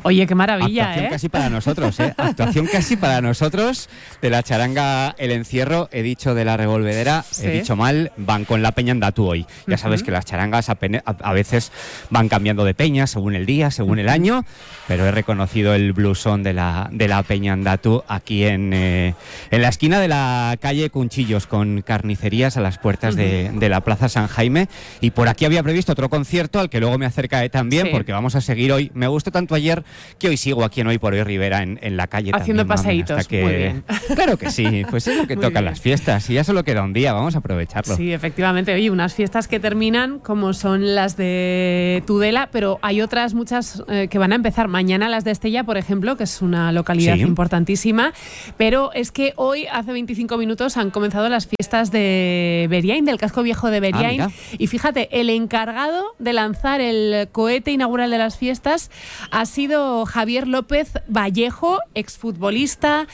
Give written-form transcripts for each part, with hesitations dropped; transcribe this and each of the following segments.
Oye, qué maravilla, Actuación casi para nosotros, Actuación casi para nosotros de la charanga El Encierro. He dicho de la Revolvedera, Sí. he dicho mal, van con la Peña Andatu hoy. Ya sabes que las charangas a veces van cambiando de peña según el día, según el año, pero he reconocido el blusón de la Peña Andatu aquí en la esquina de la calle Cunchillos, con carnicerías a las puertas de la Plaza San Jaime. Y por aquí había previsto otro concierto al que luego me acercaré también, porque vamos a seguir hoy. Me gustó tanto ayer que hoy sigo aquí en Hoy por Hoy Rivera en la calle haciendo también, paseitos, muy bien. Claro que sí, pues es lo que tocan las fiestas y ya solo queda un día, vamos a aprovecharlo. Sí, efectivamente. Oye, unas fiestas que terminan como son las de Tudela, pero hay otras muchas que van a empezar mañana, las de Estella, por ejemplo, que es una localidad importantísima, pero es que hoy, hace 25 minutos, han comenzado las fiestas de Beriain, del casco viejo de Beriain, y fíjate, el encargado de lanzar el cohete inaugural de las fiestas ha sido Javier López Vallejo, exfutbolista,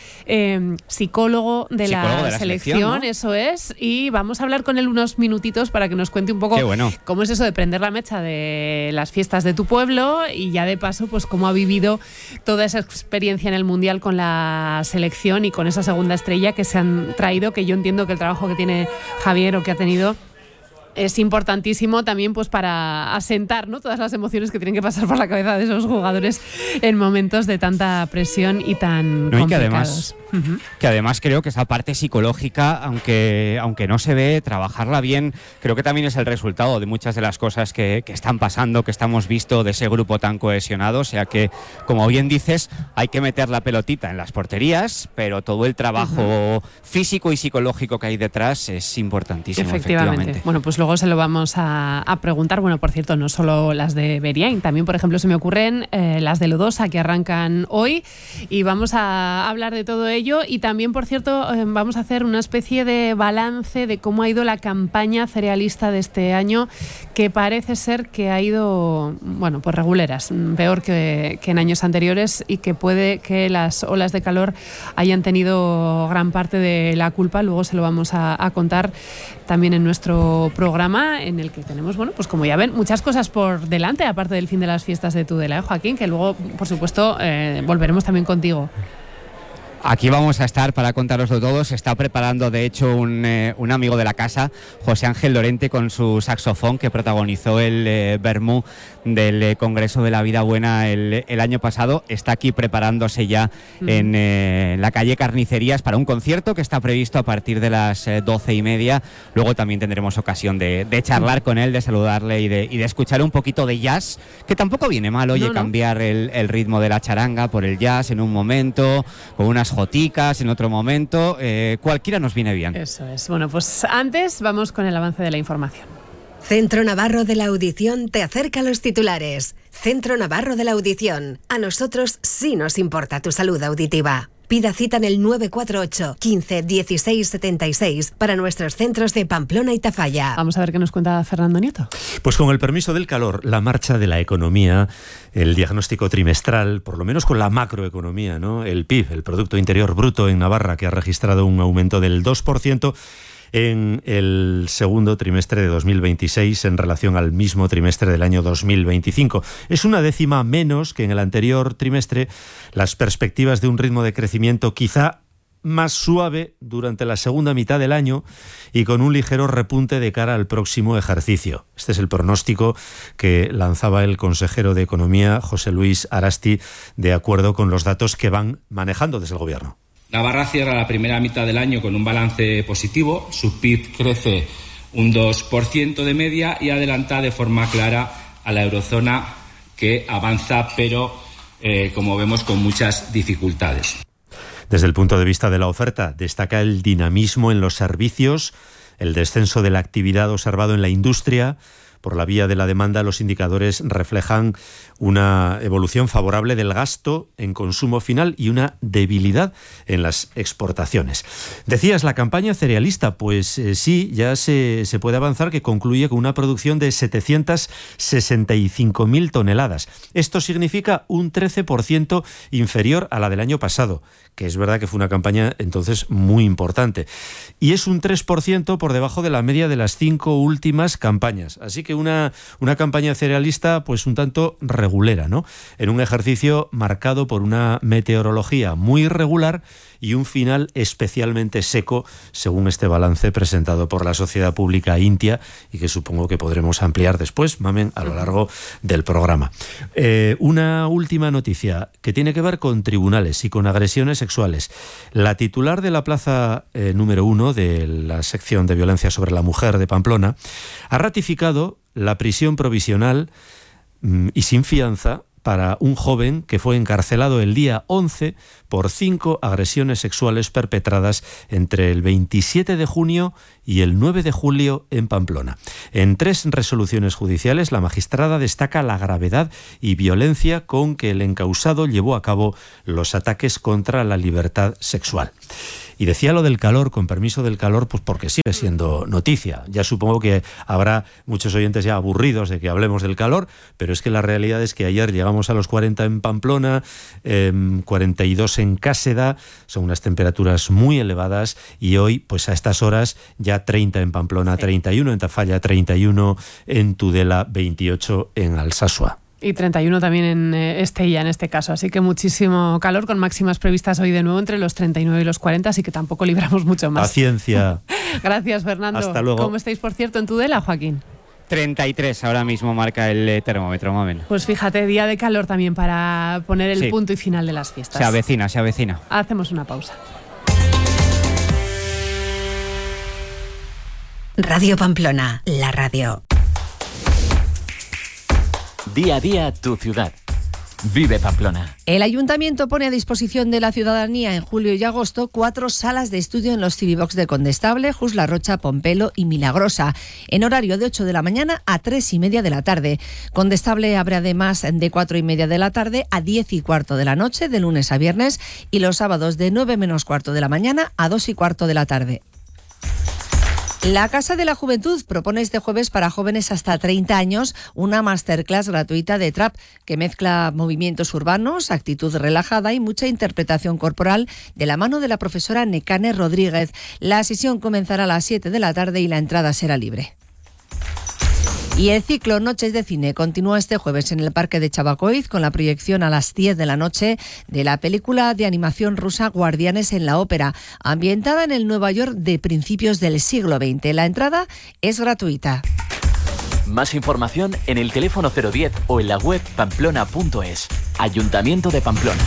psicólogo de la selección, ¿no? Eso es, y vamos a hablar con él unos minutitos para que nos cuente un poco cómo es eso de prender la mecha de las fiestas de tu pueblo y ya de paso pues cómo ha vivido toda esa experiencia en el Mundial con la selección y con esa segunda estrella que se han traído, que yo entiendo que el trabajo que tiene Javier o que ha tenido es importantísimo también pues para asentar, ¿no?, todas las emociones que tienen que pasar por la cabeza de esos jugadores en momentos de tanta presión y tan complicados. Que además creo que esa parte psicológica, aunque no se ve, trabajarla bien, creo que también es el resultado de muchas de las cosas que están pasando, que estamos visto de ese grupo tan cohesionado. O sea que, como bien dices, hay que meter la pelotita en las porterías, pero todo el trabajo físico y psicológico que hay detrás es importantísimo. Efectivamente. Bueno, pues luego se lo vamos a preguntar. Bueno, por cierto, no solo las de Beriain, también, por ejemplo, se me ocurren las de Lodosa, que arrancan hoy, y vamos a hablar de todo ello. Y también, por cierto, vamos a hacer una especie de balance de cómo ha ido la campaña cerealista de este año, que parece ser que ha ido, bueno, pues reguleras, peor que en años anteriores, y que puede que las olas de calor hayan tenido gran parte de la culpa. Luego se lo vamos a contar también en nuestro programa, en el que tenemos, bueno, pues como ya ven, muchas cosas por delante, aparte del fin de las fiestas de Tudela, Joaquín, que luego, por supuesto, volveremos también contigo. Aquí vamos a estar para contaroslo todo. Se está preparando, de hecho, un amigo de la casa, José Ángel Lorente, con su saxofón, que protagonizó el Vermú del Congreso de la Vida Buena el año pasado. Está aquí preparándose ya en la calle Carnicerías para un concierto que está previsto a partir de las 12:30. Luego también tendremos ocasión de charlar con él, de saludarle y de escuchar un poquito de jazz, que tampoco viene mal, oye, cambiar el ritmo de la charanga por el jazz en un momento, con unas joticas en otro momento, cualquiera nos viene bien. Eso es. Bueno, pues antes vamos con el avance de la información. Centro Navarro de la Audición te acerca los titulares. Centro Navarro de la Audición. A nosotros sí nos importa tu salud auditiva. Pida cita en el 948 15 16 76 para nuestros centros de Pamplona y Tafalla. Vamos a ver qué nos cuenta Fernando Nieto. Pues con el permiso del calor, la marcha de la economía, el diagnóstico trimestral, por lo menos con la macroeconomía, ¿no? El PIB, el Producto Interior Bruto en Navarra, que ha registrado un aumento del 2% en el segundo trimestre de 2026 en relación al mismo trimestre del año 2025. Es una décima menos que en el anterior trimestre. Las perspectivas de un ritmo de crecimiento quizá más suave durante la segunda mitad del año y con un ligero repunte de cara al próximo ejercicio. Este es el pronóstico que lanzaba el consejero de Economía, José Luis Arasti, de acuerdo con los datos que van manejando desde el Gobierno. Navarra cierra la primera mitad del año con un balance positivo, su PIB crece un 2% de media y adelanta de forma clara a la eurozona, que avanza, pero como vemos, con muchas dificultades. Desde el punto de vista de la oferta, destaca el dinamismo en los servicios, el descenso de la actividad observado en la industria. Por la vía de la demanda, los indicadores reflejan una evolución favorable del gasto en consumo final y una debilidad en las exportaciones. Decías, la campaña cerealista, pues sí, ya se puede avanzar, que concluye con una producción de 765.000 toneladas. Esto significa un 13% inferior a la del año pasado, que es verdad que fue una campaña entonces muy importante. Y es un 3% por debajo de la media de las 5 últimas campañas. Así que que una campaña cerealista pues un tanto regulera, ¿no? En un ejercicio marcado por una meteorología muy irregular y un final especialmente seco, según este balance presentado por la Sociedad Pública Intia, y que supongo que podremos ampliar después, Mamen, a lo largo del programa. Una última noticia que tiene que ver con tribunales y con agresiones sexuales. La titular de la plaza número 1 de la sección de violencia sobre la mujer de Pamplona ha ratificado la prisión provisional y sin fianza para un joven que fue encarcelado el día 11 por 5 agresiones sexuales perpetradas entre el 27 de junio y el 9 de julio en Pamplona. En 3 resoluciones judiciales, la magistrada destaca la gravedad y violencia con que el encausado llevó a cabo los ataques contra la libertad sexual. Y decía lo del calor, con permiso del calor, pues porque sigue siendo noticia. Ya supongo que habrá muchos oyentes ya aburridos de que hablemos del calor, pero es que la realidad es que ayer llegamos a los 40 en Pamplona, 42 en Cáseda, son unas temperaturas muy elevadas, y hoy, pues a estas horas, ya 30 en Pamplona, 31 en Tafalla, 31 en Tudela, 28 en Alsasua. Y 31 también en Estella, en este caso. Así que muchísimo calor, con máximas previstas hoy de nuevo entre los 39 y los 40, así que tampoco libramos mucho más. Paciencia. Gracias, Fernando. Hasta luego. ¿Cómo estáis, por cierto, en Tudela, Joaquín? 33 ahora mismo marca el termómetro, Mamen. Pues fíjate, día de calor también para poner el punto y final de las fiestas. Se avecina, se avecina. Hacemos una pausa. Radio Pamplona, la radio. Día a día, tu ciudad. Vive Pamplona. El Ayuntamiento pone a disposición de la ciudadanía en julio y agosto 4 salas de estudio en los Civivox de Condestable, Jus La Rocha, Pompelo y Milagrosa, en horario de 8 de la mañana a 3:30 de la tarde. Condestable abre además de 4:30 de la tarde a 10:15 de la noche, de lunes a viernes, y los sábados de 9 menos cuarto de la mañana a 2:15 de la tarde. La Casa de la Juventud propone este jueves para jóvenes hasta 30 años una masterclass gratuita de trap que mezcla movimientos urbanos, actitud relajada y mucha interpretación corporal de la mano de la profesora Nekane Rodríguez. La sesión comenzará a las 7 de la tarde y la entrada será libre. Y el ciclo Noches de Cine continúa este jueves en el Parque de Chabacoiz con la proyección a las 10 de la noche de la película de animación rusa Guardianes en la Ópera, ambientada en el Nueva York de principios del siglo XX. La entrada es gratuita. Más información en el teléfono 010 o en la web pamplona.es. Ayuntamiento de Pamplona.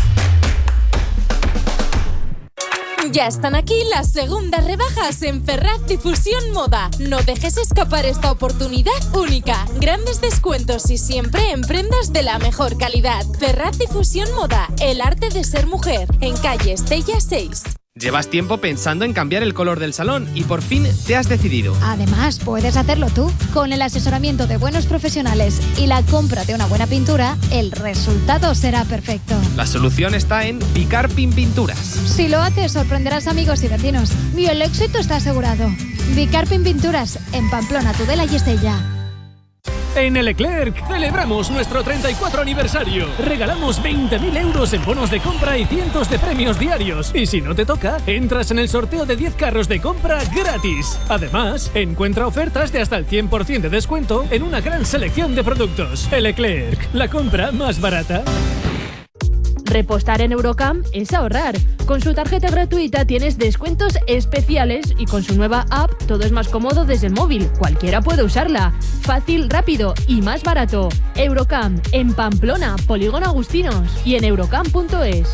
Ya están aquí las segundas rebajas en Ferraz Difusión Moda. No dejes escapar esta oportunidad única. Grandes descuentos y siempre en prendas de la mejor calidad. Ferraz Difusión Moda, el arte de ser mujer. En calle Estella 6. Llevas tiempo pensando en cambiar el color del salón y por fin te has decidido. Además, puedes hacerlo tú. Con el asesoramiento de buenos profesionales y la compra de una buena pintura, el resultado será perfecto. La solución está en Bicarpin Pinturas. Si lo haces, sorprenderás amigos y vecinos. Y el éxito está asegurado. Bicarpin Pinturas, en Pamplona, Tudela y Estella. En el Leclerc celebramos nuestro 34 aniversario. Regalamos 20.000 euros en bonos de compra y cientos de premios diarios. Y si no te toca, entras en el sorteo de 10 carros de compra gratis. Además, encuentra ofertas de hasta el 100% de descuento en una gran selección de productos. El Leclerc, la compra más barata. Repostar en Eurocam es ahorrar. Con su tarjeta gratuita tienes descuentos especiales y con su nueva app todo es más cómodo desde el móvil. Cualquiera puede usarla. Fácil, rápido y más barato. Eurocam, en Pamplona, Polígono Agustinos y en eurocam.es.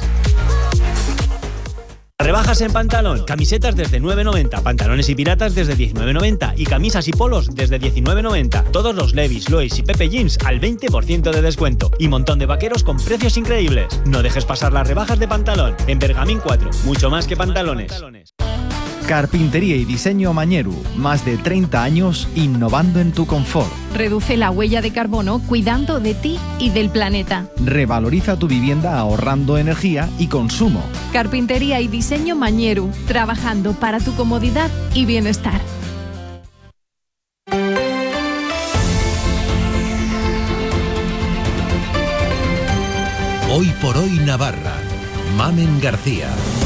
Rebajas en Pantalón, camisetas desde 9,90, pantalones y piratas desde 19,90 y camisas y polos desde 19,90. Todos los Levi's, Lois y Pepe Jeans al 20% de descuento y montón de vaqueros con precios increíbles. No dejes pasar las rebajas de Pantalón. En Bergamín 4, mucho más que pantalones. Carpintería y diseño Mañeru, más de 30 años innovando en tu confort. Reduce la huella de carbono cuidando de ti y del planeta. Revaloriza tu vivienda ahorrando energía y consumo. Carpintería y diseño Mañeru, trabajando para tu comodidad y bienestar. Hoy por hoy Navarra. Mamen García.